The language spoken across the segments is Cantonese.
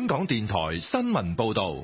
港電台新聞報道。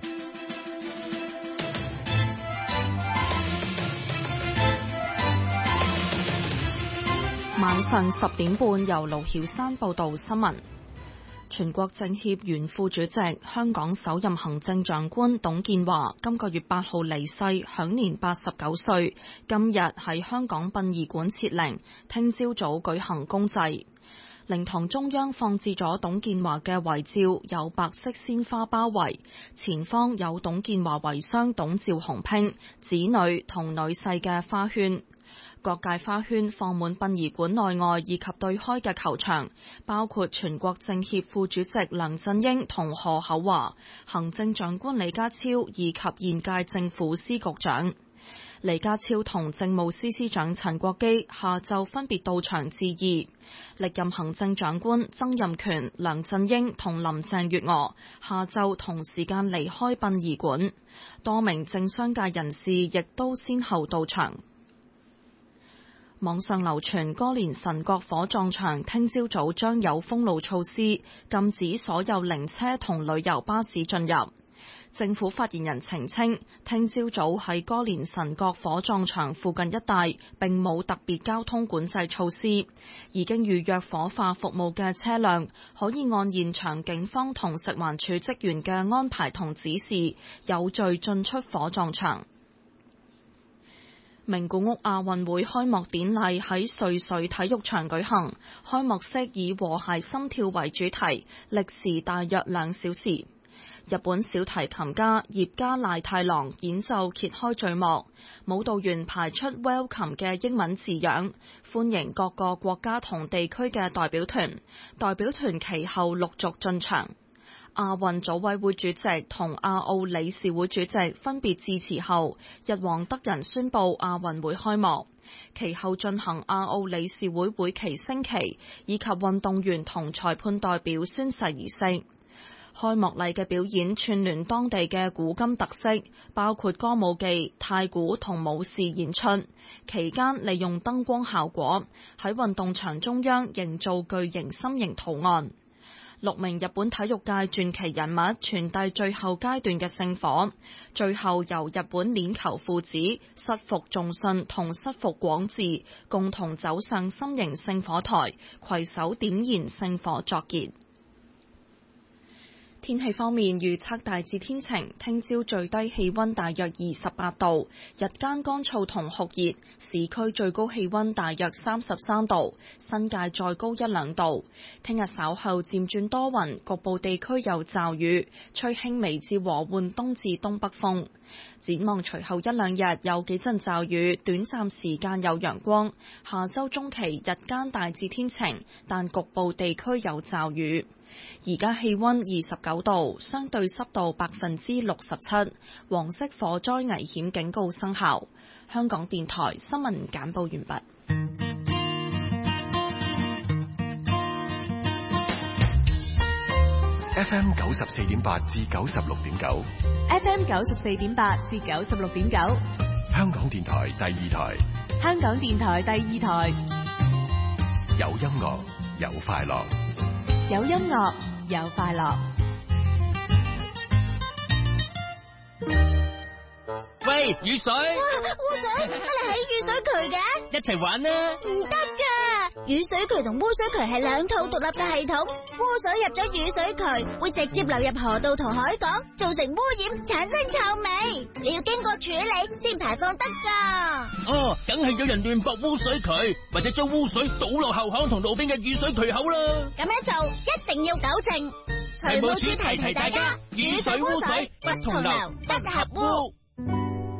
晚上10點半，由盧曉山報道新聞。全國政協原副主席、香港首任行政長官董建華今個月8號離世，享年89歲。今日喺香港殯儀館設靈，聽朝早舉行公祭。靈堂中央放置咗董建華嘅遺照，有白色鮮花包圍，前方有董建華遺孀董趙洪拼、子女同女婿嘅花圈。各界花圈放滿殯儀館內外以及對開嘅球場，包括全國政協副主席梁振英同何厚鏵、行政長官李家超以及現屆政府司局長。李家超同政務司司長陳國基下晝分別到場致意，歷任行政長官曾蔭權、梁振英同林鄭月娥下晝同時間離開殯儀館，多名政商界人士亦都先後到場。網上流傳歌連臣角火葬場聽朝早將有封路措施，禁止所有靈車同旅遊巴士進入。政府發言人澄清，聽朝早喺歌連臣角火葬場附近一帶並冇特別交通管制措施，已經預約火化服務嘅車輛可以按現場警方同食環署職員嘅安排同指示，有序進出火葬場。名古屋亞運會開幕典禮喺瑞穗體育場舉行，開幕式以和諧心跳為主題，歷時大約2小時。日本小提琴家葉加賴太郎演奏揭開序幕，舞蹈員排出 Welcome 嘅英文字樣，歡迎各個國家同地區嘅代表團。代表團其後陸續進場。亞運組委會主席同亞奧理事會主席分別致辭後，日皇德仁宣布亞運會開幕。其後進行亞奧理事會會期升旗，以及運動員同裁判代表宣誓儀式。開幕禮嘅表演串聯當地嘅古今特色，包括歌舞伎、太鼓同武士演出。期間利用燈光效果喺運動場中央營造巨型心形圖案。6名日本體育界傳奇人物傳遞最後階段嘅聖火，最後由日本鏈球父子室伏重信同室伏廣治共同走上心形聖火台，攜手點燃聖火作結。天氣方面，預測大致天晴，聽朝最低氣溫大約28度，日間乾燥同酷熱，市區最高氣溫大約33度，新界再高1-2度。聽日稍後漸轉多雲，局部地區有驟雨，吹輕微至和緩東至東北風。展望隨後1-2日有幾陣驟雨，短暫時間有陽光。下周中期日間大致天晴，但局部地區有驟雨。而家氣溫29度，相對濕度67%，黃色火災危險警告生效。香港電台新聞簡報完畢。 FM 94.8至96.9 FM 94.8至96.9， 香港電台第2台， 香港電台第2台， 有音樂，有快樂， 有音樂，有快樂。 喂，雨水！ 哇，污水，乜你喺雨水渠嘅？ 一齊玩啦！ 唔得噶，雨水渠同污水渠係兩套獨立嘅系統，污水入咗雨水渠會直接流入河道同海港，造成污染，產生臭味。你要經過處理先排放得噶。 哦，梗係有人亂駁污水渠，或者將污水倒落後巷同路邊嘅雨水渠口啦。 咁樣做一定要糾正。 渠務署提提大家，雨水污水不同流，不合污。